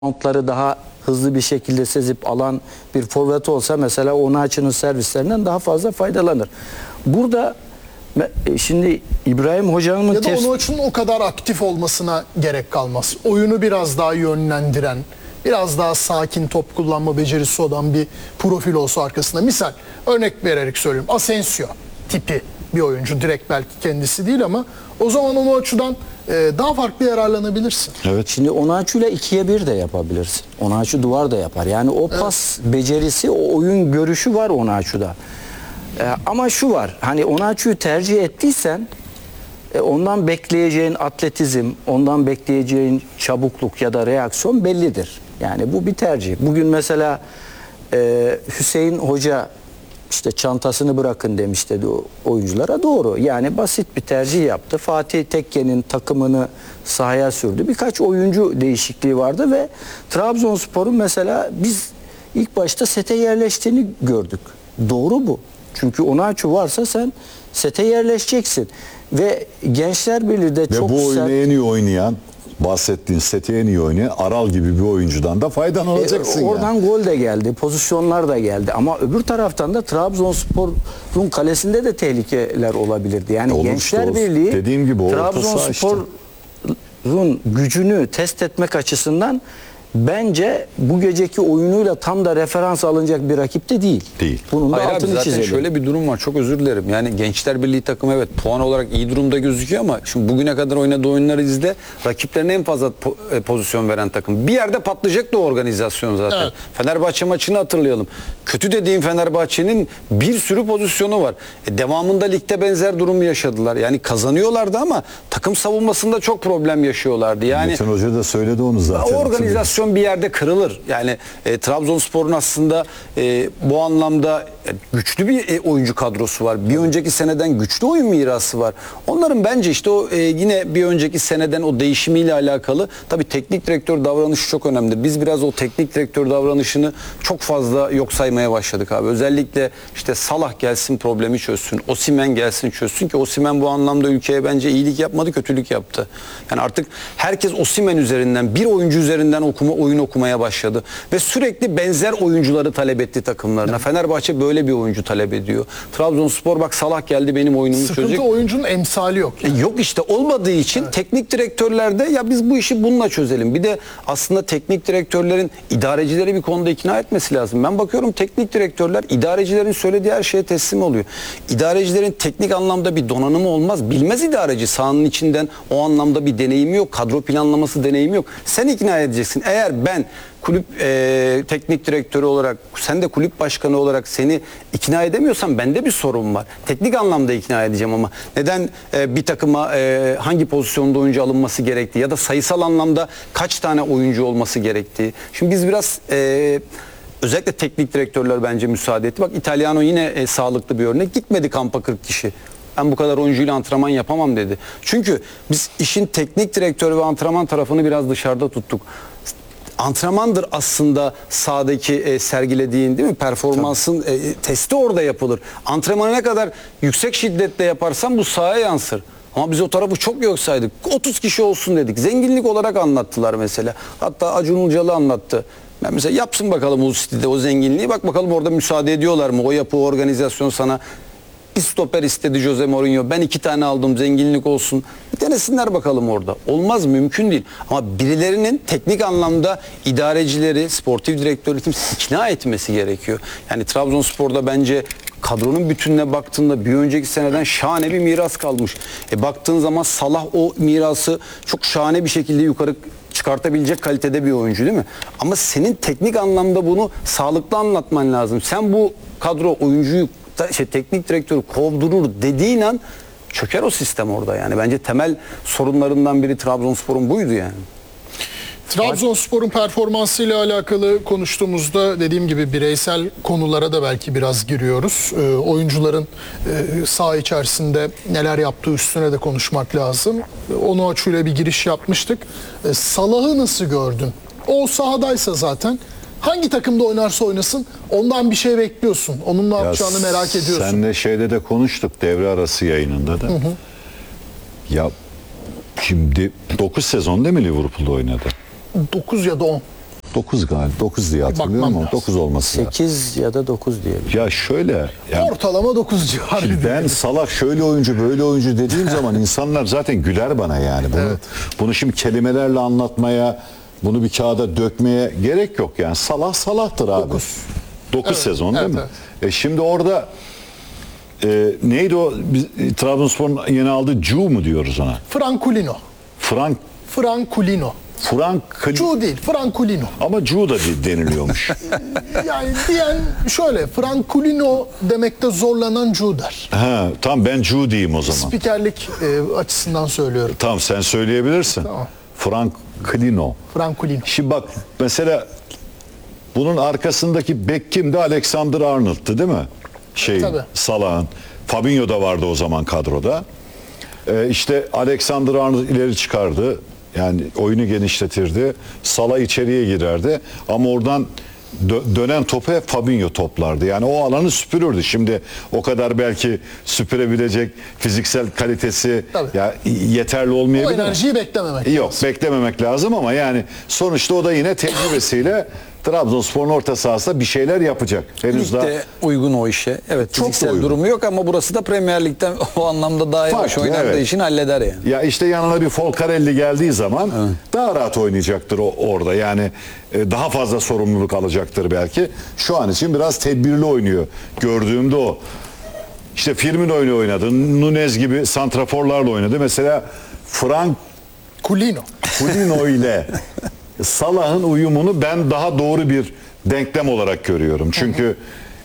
Reboundları daha hızlı bir şekilde sezip alan bir forvet olsa mesela Onaçu'nun servislerinden daha fazla faydalanır. Burada şimdi İbrahim Hoca'nın ya da Onaçu'nun o kadar aktif olmasına gerek kalmaz. Oyunu biraz daha yönlendiren, biraz daha sakin top kullanma becerisi olan bir profil olsa arkasında. Misal örnek vererek söyleyeyim. Asensio tipi bir oyuncu. Direkt belki kendisi değil ama o zaman Onaçu'dan daha farklı yararlanabilirsin. Evet. Şimdi Onaçu'yla 2'ye 1 de yapabilirsin. Onaçu duvar da yapar. Yani o pas becerisi, o oyun görüşü var Onaçu'da. Ama şu var. Hani Onaçu'yu tercih ettiysen ondan bekleyeceğin atletizm, ondan bekleyeceğin çabukluk ya da reaksiyon bellidir. Yani bu bir tercih. Bugün mesela Hüseyin Hoca işte çantasını bırakın demiş dedi oyunculara. Doğru. Yani basit bir tercih yaptı. Fatih Tekke'nin takımını sahaya sürdü. Birkaç oyuncu değişikliği vardı ve Trabzonspor'un mesela biz ilk başta sete yerleştiğini gördük. Doğru bu. Çünkü Onaçu varsa sen sete yerleşeceksin. Ve Gençler Birliği de çok ve bu oyunu sert... en iyi oynayan, bahsettiğin seti en iyi oynayan Aral gibi bir oyuncudan da faydalanacaksın. Oradan yani. gol de geldi, pozisyonlar da geldi. Ama öbür taraftan da Trabzonspor'un kalesinde de tehlikeler olabilirdi. Yani Olur Gençler işte, Birliği dediğim gibi Trabzonspor'un gücünü test etmek açısından bence bu geceki oyunuyla tam da referans alınacak bir rakip de değil. Değil. Bunun da Hayır abi, altını zaten çizelim. şöyle bir durum var, çok özür dilerim. Yani Gençler Birliği takımı evet puan olarak iyi durumda gözüküyor ama şimdi bugüne kadar oynadığı oyunları izle, rakiplerine en fazla pozisyon veren takım. Bir yerde patlayacak da o organizasyon zaten. Evet. Fenerbahçe maçını hatırlayalım. Kötü dediğim Fenerbahçe'nin bir sürü pozisyonu var. Devamında ligde benzer durumu yaşadılar. Yani kazanıyorlardı ama takım savunmasında çok problem yaşıyorlardı. Yani Metin Hoca da söyledi onu zaten. o organizasyon bir yerde kırılır. Yani Trabzonspor'un aslında bu anlamda güçlü bir oyuncu kadrosu var. Bir önceki seneden güçlü oyun mirası var. Onların bence işte o yine bir önceki seneden o değişimiyle alakalı tabii teknik direktör davranışı çok önemli. Biz biraz o teknik direktör davranışını çok fazla yok saymaya başladık abi. Özellikle işte Salah gelsin problemi çözsün. Osimhen gelsin çözsün ki Osimhen bu anlamda ülkeye bence iyilik yapmadı, kötülük yaptı. Yani artık herkes Osimhen üzerinden, bir oyuncu üzerinden oyun okumaya başladı. Ve sürekli benzer oyuncuları talep etti takımlarına. Fenerbahçe böyle bir oyuncu talep ediyor. Trabzonspor bak Salah geldi benim oyunumu çözecek. Sıkıntı oyuncunun emsali yok. Yani. Yok işte olmadığı için teknik direktörlerde ya biz bu işi bununla çözelim. Bir de aslında teknik direktörlerin idarecileri bir konuda ikna etmesi lazım. Ben bakıyorum teknik direktörler idarecilerin söylediği her şeye teslim oluyor. İdarecilerin teknik anlamda bir donanımı olmaz. Bilmez idareci sahanın içinden o anlamda bir deneyimi yok. Kadro planlaması deneyimi yok. Sen ikna edeceksin. Eğer ben kulüp teknik direktörü olarak, sen de kulüp başkanı olarak seni ikna edemiyorsan bende bir sorun var. Teknik anlamda ikna edeceğim ama neden bir takıma hangi pozisyonda oyuncu alınması gerektiği ya da sayısal anlamda kaç tane oyuncu olması gerektiği. Şimdi biz biraz özellikle teknik direktörler bence müsaade etti. Bak İtalyano yine sağlıklı bir örnek. Gitmedi kampa 40 kişi. Ben bu kadar oyuncuyla antrenman yapamam dedi. Çünkü biz işin teknik direktör ve antrenman tarafını biraz dışarıda tuttuk. Antrenmandır aslında sahadaki sergilediğin değil mi? Performansın testi orada yapılır. Antrenmanı ne kadar yüksek şiddetle yaparsan bu sahaya yansır. Ama biz o tarafı çok yok saydık. 30 kişi olsun dedik. Zenginlik olarak anlattılar mesela. Hatta Acun Ilıcalı anlattı. Ben mesela yapsın bakalım Ulustü'de o zenginliği. Bak bakalım orada müsaade ediyorlar mı? O yapı, o organizasyon sana. Bir stoper istedi Jose Mourinho. Ben 2 tane aldım, zenginlik olsun. Bir denesinler bakalım orada. Olmaz, mümkün değil. Ama birilerinin teknik anlamda idarecileri, sportif direktörü ikna etmesi gerekiyor. Yani Trabzonspor'da bence kadronun bütününe baktığında bir önceki seneden şahane bir miras kalmış. Baktığın zaman Salah o mirası çok şahane bir şekilde yukarı çıkartabilecek kalitede bir oyuncu değil mi? Ama senin teknik anlamda bunu sağlıklı anlatman lazım. Sen bu kadro oyuncuyu teknik direktörü kovdurur dediğin an çöker o sistem orada yani. Bence temel sorunlarından biri Trabzonspor'un buydu yani. Trabzonspor'un performansıyla alakalı konuştuğumuzda dediğim gibi bireysel konulara da belki biraz giriyoruz. Oyuncuların saha içerisinde neler yaptığı üstüne de konuşmak lazım. Onaçu'yla bir giriş yapmıştık. Salah'ı nasıl gördün? O sahadaysa zaten hangi takımda oynarsa oynasın ondan bir şey bekliyorsun. Onun ne yapacağını merak ediyorsun. Senle şeyde de konuştuk devre arası yayınında da. Hı hı. Ya şimdi 9 sezon değil mi Liverpool'da oynadı? 9 ya da 10. 9 galiba. 9 diye hatırlıyorum Bakmam ama lazım. 9 olması lazım. 8 ya da 9 diye. Ya şöyle, yani Ortalama 9 civarı. ben Salah şöyle oyuncu böyle oyuncu dediğim zaman insanlar zaten güler bana yani. Bunu şimdi kelimelerle anlatmaya, bunu bir kağıda dökmeye gerek yok yani. Salah Salah'tır abi. 9 Evet, sezon değil evet, mi? Şimdi orada neydi o Trabzonspor'un yeni aldığı Cu mu diyoruz ona? Franculino. Frank Cu değil, Franculino. ama Cu da deniliyormuş. Yani diyen şöyle, Franculino demekte zorlanan Cu der. Ha, tamam ben Cu diyeyim o zaman. Spikerlik açısından söylüyorum. Tamam sen söyleyebilirsin. Tamam. Franculino. Franculino. Şimdi bak mesela bunun arkasındaki bek kimdi? Alexander Arnold'tu değil mi? Tabii. Salah'ın. Fabinho da vardı o zaman kadroda. İşte Alexander Arnold ileri çıkardı. Yani oyunu genişletirdi. Salah içeriye girerdi. Ama oradan dönen topu hep Fabinho toplardı. Yani o alanı süpürürdü. Şimdi o kadar belki süpürebilecek fiziksel kalitesi Tabii. ya yeterli O olmayabilir. enerjiyi beklememek Yok lazım. beklememek lazım ama yani sonuçta o da yine tecrübesiyle Trabzonspor'un orta sahasında bir şeyler yapacak. Henüz daha Ligde uygun o işe. Evet Çok da fiziksel uygun. durumu yok ama burası da Premier Lig'den o anlamda daha yavaş Farklı, oynar da evet. işini halleder yani. ya işte yanına bir Folcarelli geldiği zaman daha rahat oynayacaktır orada. Yani daha fazla sorumluluk alacaktır belki. Şu an için biraz tedbirli oynuyor. Gördüğümde o. İşte Firmino ile oynadı. Nunez gibi santraforlarla oynadı. Mesela Culino ile Salah'ın uyumunu ben daha doğru bir denklem olarak görüyorum. Çünkü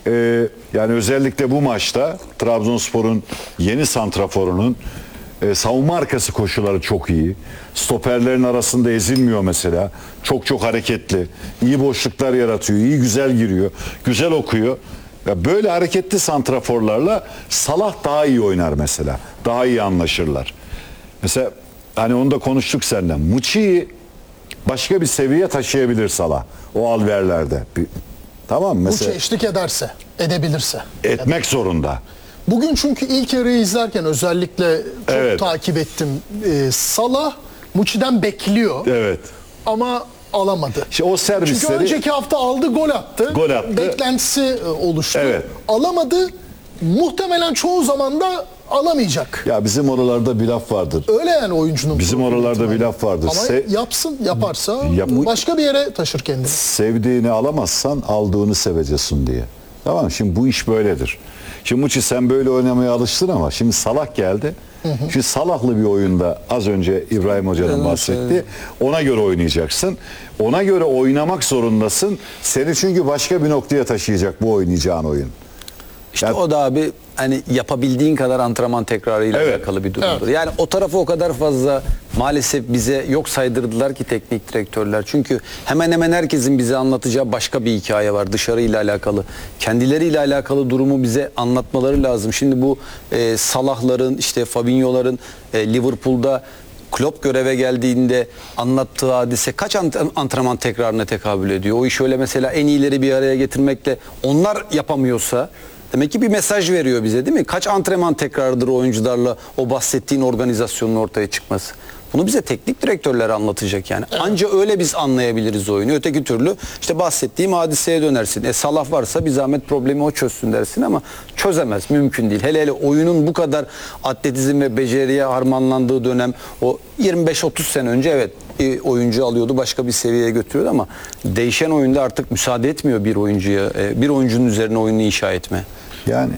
yani özellikle bu maçta Trabzonspor'un yeni santraforunun savunma arkası koşuları çok iyi. Stoperlerin arasında ezilmiyor mesela. Çok hareketli. İyi boşluklar yaratıyor. İyi güzel giriyor. Güzel okuyor. Ya böyle hareketli santraforlarla Salah daha iyi oynar mesela. Daha iyi anlaşırlar. Mesela hani onu da konuştuk seninle. Muçi'yi başka bir seviyeye taşıyabilir Salah. O alverlerde. Tamam mı? Mesela Eşlik ederse, edebilirse. etmek zorunda. Bugün çünkü ilk yarıyı izlerken özellikle çok Evet. takip ettim. Salah Muçi'den bekliyor Evet. ama alamadı. İşte o servisleri Çünkü önceki hafta aldı, gol attı. Gol attı. Beklentisi oluştu. Evet. Alamadı. Muhtemelen çoğu zaman da alamayacak. ya bizim oralarda bir laf vardır. Öyle yani oyuncunun. Bizim profili oralarda ihtimali. bir laf vardır. Ama yaparsa başka bir yere taşır kendini. Sevdiğini alamazsan aldığını seveceksin diye. Tamam mı? Şimdi bu iş böyledir. Şimdi Muçi sen böyle oynamaya alıştın ama şimdi Salah geldi. Şimdi Salah'lı bir oyunda az önce İbrahim Hoca'nın bahsetti. Ona göre oynayacaksın. Ona göre oynamak zorundasın. Seni çünkü başka bir noktaya taşıyacak bu oynayacağın oyun. İşte Yani- o da abi hani yapabildiğin kadar antrenman tekrarıyla Evet. alakalı bir durumdur. Evet. Yani o tarafı o kadar fazla maalesef bize yok saydırdılar ki teknik direktörler. Çünkü hemen hemen herkesin bize anlatacağı başka bir hikaye var dışarıyla alakalı. Kendileriyle alakalı durumu bize anlatmaları lazım. Şimdi bu Salah'ların işte Fabinho'ların Liverpool'da Klopp göreve geldiğinde anlattığı hadise kaç antrenman tekrarına tekabül ediyor? O iş öyle mesela en iyileri bir araya getirmekle onlar yapamıyorsa demek ki bir mesaj veriyor bize değil mi? Kaç antrenman tekrarıdır o oyuncularla o bahsettiğin organizasyonun ortaya çıkması? Bunu bize teknik direktörler anlatacak yani. Anca öyle biz anlayabiliriz oyunu. Öteki türlü işte bahsettiğim hadiseye dönersin. Salah varsa bir zahmet problemi o çözsün dersin ama çözemez. Mümkün değil. Hele oyunun bu kadar atletizm ve beceriye harmanlandığı dönem o 25-30 sene önce evet oyuncu alıyordu başka bir seviyeye götürüyordu ama değişen oyunda artık müsaade etmiyor bir oyuncuya bir oyuncunun üzerine oyunu inşa etme. Yani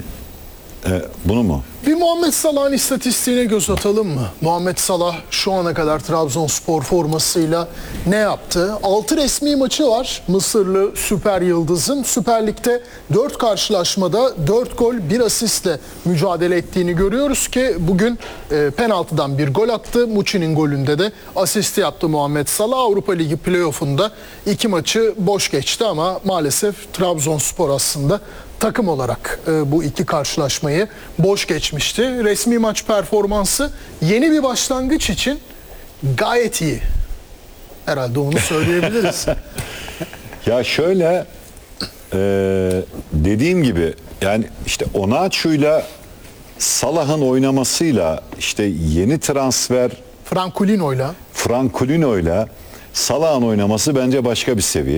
bunu mu? Bir Muhammed Salah'ın istatistiğine göz atalım mı? Muhammed Salah şu ana kadar Trabzonspor formasıyla ne yaptı? 6 resmi maçı var Mısırlı süper yıldızın. Süper Lig'de 4 karşılaşmada 4 gol 1 asistle mücadele ettiğini görüyoruz ki bugün penaltıdan bir gol attı. Muçi'nin golünde de asisti yaptı Muhammed Salah. Avrupa Ligi playoff'unda 2 maçı boş geçti ama maalesef Trabzonspor aslında takım olarak bu iki karşılaşmayı boş geçmişti. Resmi maç performansı yeni bir başlangıç için gayet iyi. Herhalde onu söyleyebiliriz. Ya şöyle dediğim gibi yani işte Onaçu'yla Salah'ın oynamasıyla işte yeni transfer Franculino'yla Franculino'yla Salah'ın oynaması bence başka bir seviye.